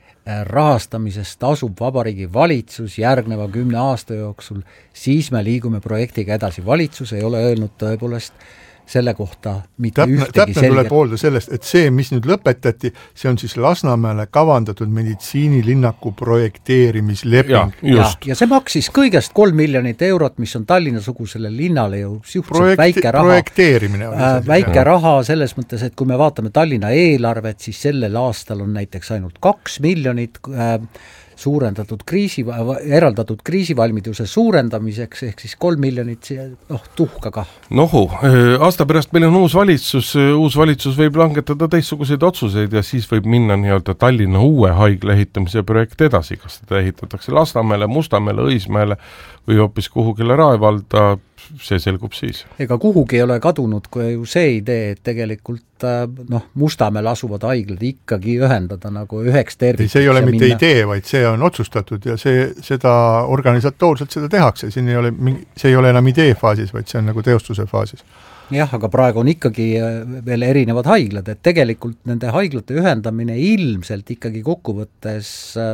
rahastamisest tasub Vabariigi valitsus järgneva kümne aasta jooksul, siis me liigume projektiga edasi. Valitsus ei ole öelnud tõepoolest selle kohta mitte täpne, ühtegi täpne selge. Tuleb poolda sellest, et see, mis nüüd lõpetati, see on siis Lasnamäele kavandatud meditsiinilinnaku projekteerimisleping. Ja, ja, ja see maksis kõigest kolm miljonit eurot, mis on Tallinna-sugusele linnale ju suhteliselt väike raha. Projekteerimine oli äh, väike jah. Raha selles mõttes, et kui me vaatame Tallinna eelarvet, siis sellel aastal on näiteks ainult kaks miljonit äh, suurendatud kriisi, eraldatud kriisivalmiduse suurendamiseks, ehk siis kolm miljonit noh, tuhkaga. Nohu, aasta pärast meil on uus valitsus, uus valitsus võib langetada teistsuguseid otsuseid ja siis võib minna nii-öelda Tallinna uue haigla ehitamise projekt edasi, kas seda ehitatakse Lasnamäele, Mustamäele, Õismäele või hoopis kuhugile Raevalda, see selgub siis. Ega kuhugi ei ole kadunud, kui ju see idee, et tegelikult noh, Mustamäel asuvad haiglad ikkagi ühendada nagu üheks terviks. See ei ole mitte minna... idee, vaid see on otsustatud ja see, seda organisatoorselt seda tehakse, siin ei ole, see ei ole enam idee faasis, vaid see on nagu teostuse faasis. Jah, aga praegu on ikkagi veel erinevad haiglad, et tegelikult nende haiglate ühendamine ilmselt ikkagi kokkuvõttes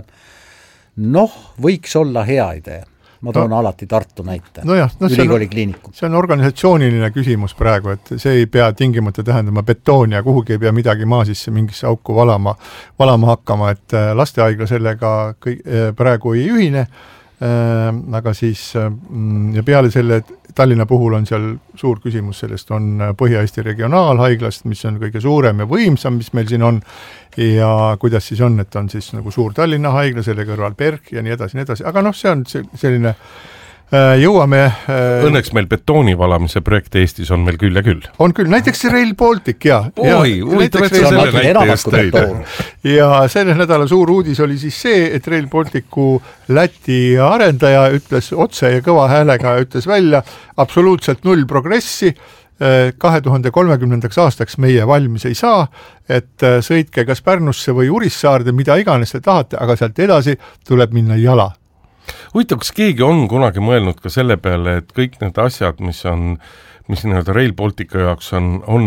noh, võiks olla hea idee. Ma toon no, alati Tartu näite, no jah, no ülikooli kliinikum. See on organisatsiooniline küsimus praegu, et see ei pea tingimata tähendama betooni ja kuhugi ei pea midagi maa sisse mingisse auku valama, valama hakkama, et lastehaigla sellega kõik, praegu ei ühine. aga siis ja peale selle Tallinna puhul on seal suur küsimus, sellest on Põhja-Eesti regionaalhaiglast, mis on kõige suurem ja võimsam, mis meil siin on, ja kuidas siis on, et on siis nagu suur Tallinna haigla, selle kõrval PERH ja nii edasi, nii edasi, aga noh, see on selline jõuame... Õnneks meil betooni valamise projekt Eestis on meil küll ja küll. On küll, näiteks Rail Baltic, jaa. Oi, huvitav, et sa selle näite just tõid. Ja selle nädala suur uudis oli siis see, et Rail Balticu Läti arendaja ütles otse ja kõva häälega, ütles välja absoluutselt null progressi, kahe tuhande kolmekümnendaks aastaks meie valmis ei saa, et sõitke kas Pärnusse või Urissaarde, mida iganes te tahate, aga sealt edasi tuleb minna jala. Huvitav, kas keegi on kunagi mõelnud ka selle peale, et kõik need asjad, mis on, mis nii-öelda Rail Baltica jaoks on, on